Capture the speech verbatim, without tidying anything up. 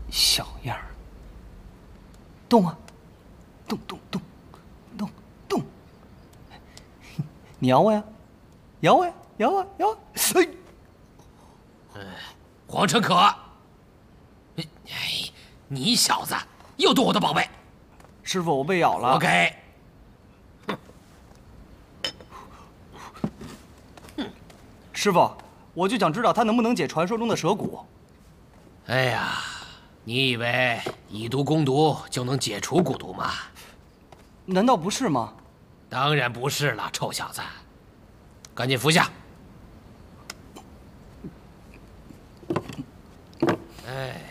小样儿！动啊，动动动，动动！你咬我呀，咬我呀，咬我咬我！哎， 哎，黄成可，哎，你小子又动我的宝贝！ 师傅，我被咬了。 活该！ 师傅，我就想知道他能不能解传说中的蛇蛊。 哎呀，你以为以毒攻毒就能解除蛊毒吗？ 难道不是吗？ 当然不是了，臭小子，赶紧服下。哎。